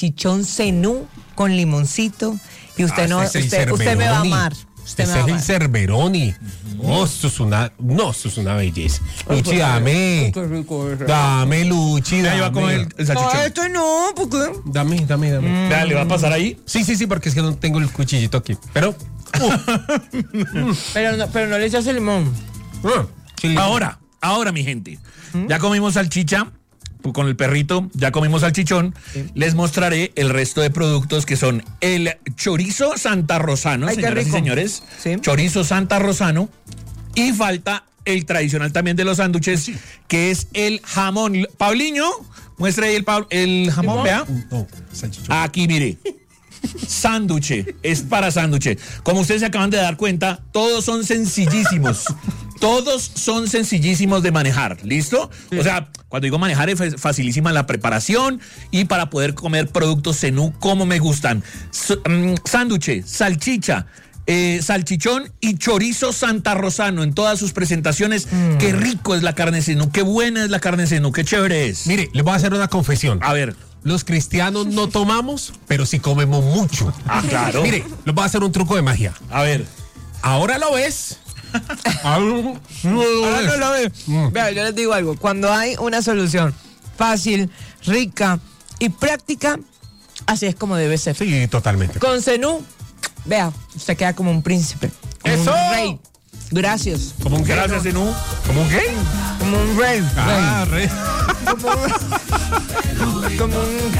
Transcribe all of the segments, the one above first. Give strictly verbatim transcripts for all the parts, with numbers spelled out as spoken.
salchichón cenú con limoncito y usted ah, no, usted, usted me va a amar. Usted es el Cerberoni. Oh, esto es una, no, esto es una belleza. Luchi, dame. Dame, Luchi, dame. Ahí va con el, el salchichón. No, esto no, porque... Dame, dame, dame. Mm. Vea, ¿le va a pasar ahí? Sí, sí, sí, porque es que no tengo el cuchillito aquí. Pero... Uh. pero, no, pero no le echas el limón. Uh. Sí. Ahora, ahora, mi gente. ¿Mm? Ya comimos salchicha con el perrito, ya comimos salchichón. Sí. Les mostraré el resto de productos que son el chorizo santarrosano, Ay, señoras y señores. ¿Sí? Chorizo santarrosano. Y falta el tradicional también de los sándwiches, sí. que es el jamón. Paulinho, muestre ahí el, el jamón, ¿no? Vea. No, salchichón. Aquí, mire. Sándwich, es para sándwich. Como ustedes se acaban de dar cuenta, todos son sencillísimos. Todos son sencillísimos de manejar, ¿listo? Sí. O sea, cuando digo manejar es facilísima la preparación y para poder comer productos cenú como me gustan. S- um, sándwich, salchicha, eh, salchichón y chorizo santarrosano en todas sus presentaciones. Mm. Qué rico es la carne cenú, qué buena es la carne cenú, qué chévere es. Mire, les voy a hacer una confesión. A ver. Los cristianos no tomamos, pero sí comemos mucho. Ah, claro. Mire, les voy a hacer un truco de magia. A ver. Ahora lo ves. Ahora no lo ves. Mm. Vea, yo les digo algo. Cuando hay una solución fácil, rica y práctica, así es como debe ser. Sí, totalmente. Con cenú, vea, usted queda como un príncipe. Como ¡Eso! Un rey. Gracias. ¿Como un qué? Gracias, cenú. ¿Como un qué? Como un rey. Ah, rey. Como un... Como un...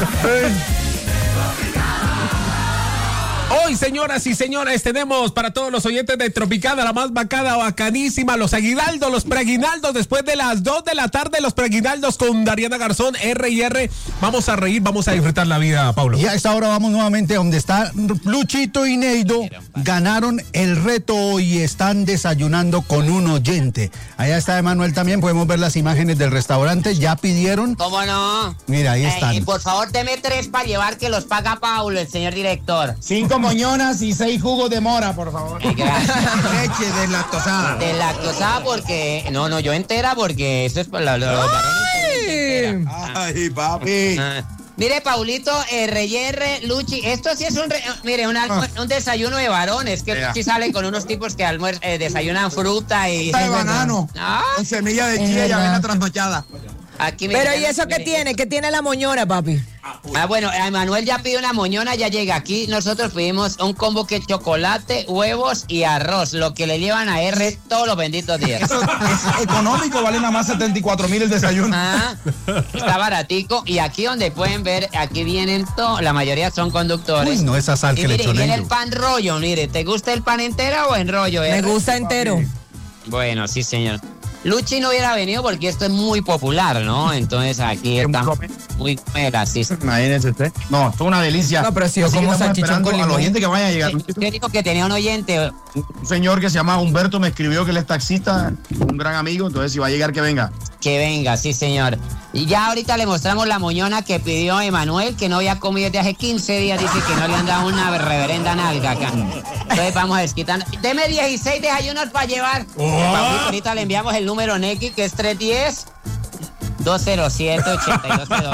Hoy, señoras y señores, tenemos para todos los oyentes de Tropicana la más bacana, bacanísima, los aguinaldos, los preaguinaldos, después de las dos de la tarde, los preaguinaldos con Dariana Garzón, R y R. Vamos a reír, vamos a disfrutar la vida, Pablo. Y a esta hora vamos nuevamente a donde está Luchito y Neido. Ganaron el reto y están desayunando con un oyente. Allá está Emanuel también, podemos ver las imágenes del restaurante, ya pidieron. ¿Cómo no? Mira, ahí están. Eh, por favor, deme tres para llevar que los paga Paulo, el señor director. Cinco moñonas y seis jugos de mora, por favor. Eh, gracias. Leche deslactosada. Deslactosada porque... No, no, yo entera porque eso es por la... la, la Ay, Ay, papi. Ah. Mire, Paulito, R y R, Luchi, esto sí es un... Re, mire, un, almu- un desayuno de varones, que Luchi sale con unos tipos que almuer, eh, desayunan fruta y... Está de banano, ¿Ah? con semilla de chía y avena trasnochada. Aquí, Pero mire, ¿y eso qué mire. tiene? ¿Qué tiene la moñona, papi? Ah, bueno, Emanuel ya pidió una moñona, ya llega aquí. Nosotros pedimos un combo que chocolate, huevos y arroz, lo que le llevan a R todos los benditos días. Eso es económico, vale nada más setenta y cuatro mil el desayuno. Ah, está baratico. Y aquí donde pueden ver, aquí vienen todos, la mayoría son conductores. Uy, no, esa sal y que le mire, echó viene Neido. el pan rollo, mire, ¿te gusta el pan entero o en rollo? Me R? gusta entero. Bueno, sí, señor. Luchi no hubiera venido porque esto es muy popular, ¿no? Entonces aquí está muy mega, sí. Imagínese usted. No, esto es una delicia. No, pero si yo Así que como estamos salchichón esperando con a los limón. oyentes que vayan a llegar. Usted dijo que tenía un oyente. Un señor que se llama Humberto me escribió que él es taxista, un gran amigo, entonces si va a llegar que venga. Que venga, sí, señor. Y ya ahorita le mostramos la moñona que pidió Emanuel, que no había comido desde hace quince días. Dice que no le han dado una reverenda nalga acá. Entonces vamos a desquitar. Deme dieciséis desayunos para llevar. Oh. Paulito, ahorita le enviamos el número Neki, que es tres uno cero, dos cero siete, ocho dos cero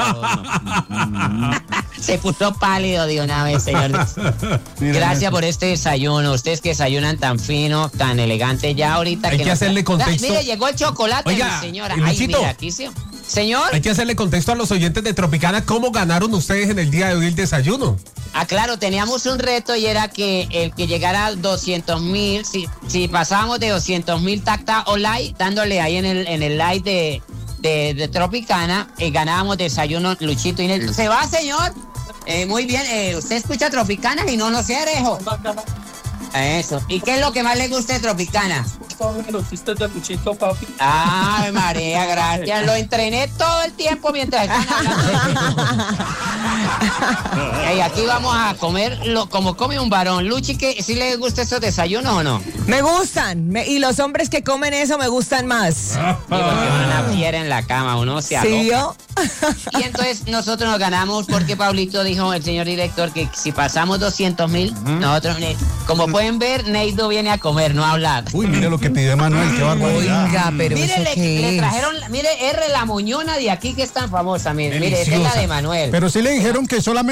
uno. Se puso pálido de una vez, señor. Gracias por este desayuno. Ustedes que desayunan tan fino, tan elegante. Ya ahorita Hay que... que nos- hacerle contexto. Ah, mire, llegó el chocolate, Oiga, mi señora. y Ay, Luchito. mira, aquí sí. Señor. Hay que hacerle contexto a los oyentes de Tropicana cómo ganaron ustedes en el día de hoy el desayuno. Ah, claro, teníamos un reto y era que el que llegara a doscientos mil, si, si pasábamos de doscientos mil tacta o like, dándole ahí en el, en el like de, de, de Tropicana, eh, ganábamos desayuno, Luchito y Nel. ¿Se va, señor? Eh, muy bien, eh, usted escucha Tropicana y no lo sé, Arejo. Eso. ¿Y qué es lo que más le gusta de Tropicana? Los chistes de Luchito, papi. Ay, María, gracias. Lo entrené todo el tiempo mientras están hablando. Y aquí vamos a comer lo, como come un varón. Luchi, ¿qué, ¿sí le gusta esos desayunos o no? Me gustan. Me- y los hombres que comen eso me gustan más. Sí, porque uno una fiera en la cama, uno se aloca. ¿Sí, yo? Y entonces nosotros nos ganamos porque Pablito dijo, el señor director, que si pasamos doscientos mil, nosotros, eh, como pueden ver, Neido viene a comer, no a hablar. Uy, mire lo que pidió Emanuel, qué barbaridad. Oiga, pero Mire, ¿eso le, qué le es? trajeron, mire, R, la moñona de aquí que es tan famosa, mire, mire, esa es la Deliciosa. de Manuel. Pero sí le dijeron que solamente